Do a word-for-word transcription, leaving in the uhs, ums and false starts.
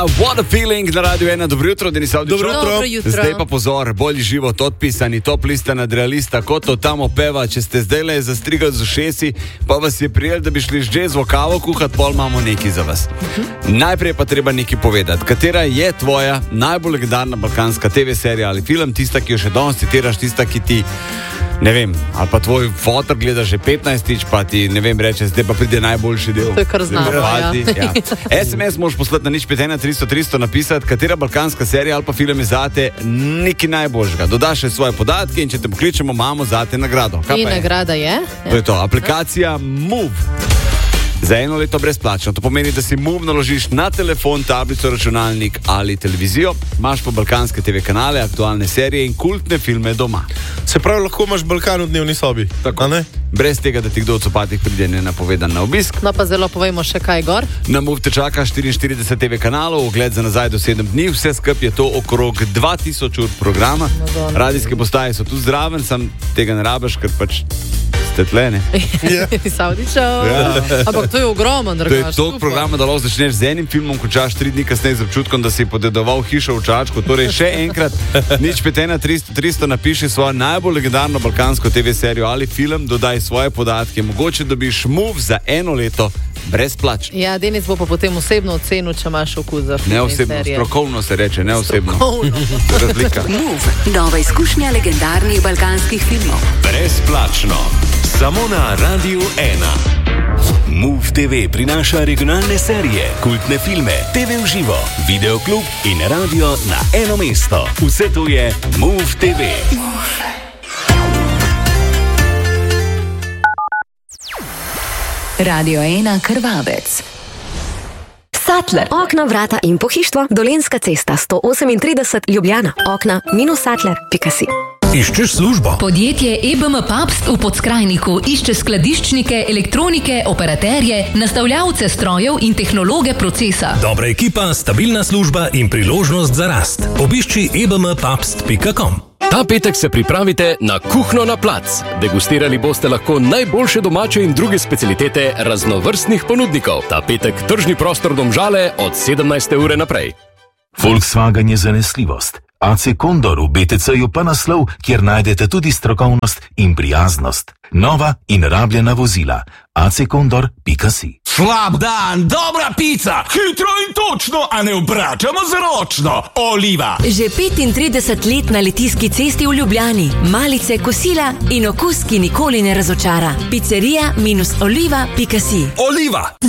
What a feeling na Radio ena. Dobro jutro, Denis Avdić. Dobro jutro. Dobro jutro. Zdaj pa pozor, bolj život, odpisani, top lista nadrealista, kot to tam opeva. Če ste zdaj le zastrigali z ušesi, pa vas je prijel, da bi šli že z vokavo kuhat, pol imamo nekaj za vas. Uh-huh. Najprej pa treba nekaj povedati. Katera je tvoja najbolj legendarna balkanska te ve serija ali film, tista, ki jo še danes citiraš, tista, ki ti, ne vem, ali pa tvoj fotor gleda že petnajstič, pa ti, ne vem, reče, zdaj pa pride najboljši del. To je kar znamo, ja. ja. S M S moraš poslati na nič pet ena tristo tristo napisati, katera balkanska serija ali pa film je zate nekaj najboljšega. Dodaš še svoje podatke in če te pokličemo, imamo zate nagrado. Kaj In je? nagrada je? To je to, aplikacija Move. Za eno leto brezplačno. To pomeni, da si Move naložiš na telefon, tablico, računalnik ali televizijo. Imaš pa balkanske te ve kanale, aktualne serije in kultne filme doma. Se pravi, lahko imaš Balkan v dnevni sobi. Tako, brez tega, da ti kdo od copatih pride nenapovedan na obisk. No pa zelo povejmo še kaj gor. Na Move te čaka štiriinštirideset te ve kanalov, ogled za nazaj do sedem dni, vse skup je to okrog dva tisoč ur programa. Madonna. Radijske postaje so tu zraven, sam tega ne rabiš, ker pač ste tle, ne? Savdičev. Ja. Ampak to je ogromno, To je drugač. toliko programa, da lahko začneš z enim filmom, končaš tri dni kasneje z občutkom, da si podedoval hišo v Čačku. Torej še enkrat, nič pet ena tristo tristo napiši svojo najbolj legendarno balkansko te ve serijo ali film, dodaj svoje podatke, mogoče dobiš Move za eno leto brezplačno. Ja, Denis bo pa potem osebno ocenil, če imaš okus za film Ne in osebno, serije. strokovno se reče, ne osebno. Strokovno. Razlika. Move. Nova izkušnja legendarnih balkanskih filmov. Brezplačno. Samo na Radio ena. Move te ve prinaša regionalne serije, kultne filme, te ve v živo, videoklub in radio na eno mesto. Vse to je Move te ve. Radio ena Krvavec. Sattler. Okna, vrata in pohištvo. Dolenjska cesta sto osemintrideset Ljubljana. Okna minus sattler pika si. Iščeš službo? Podjetje E B M Pabst v Podskrajniku išče skladiščnike, elektronike, operaterje, nastavljavce strojev in tehnologe procesa. Dobra ekipa, stabilna služba in priložnost za rast. Obišči e b m pabst pika com. Ta petek se pripravite na kuhno na plac. Degustirali boste lahko najboljše domače in druge specialitete raznovrstnih ponudnikov. Ta petek tržni prostor Domžale od sedemnajste ure naprej. Volkswagen je zanesljivost. A C Condor v B T C-ju pa naslov, kjer najdete tudi strokovnost in prijaznost. Nova in rabljena vozila. a c condor pika si. Slab dan, dobra pica, hitro in točno, a ne obračamo z ročno. Oliva. Že petintrideset let na Litijski cesti v Ljubljani. Malice, kosila in okus, ki nikoli ne razočara. Pizzerija minus oliva pika si. Oliva.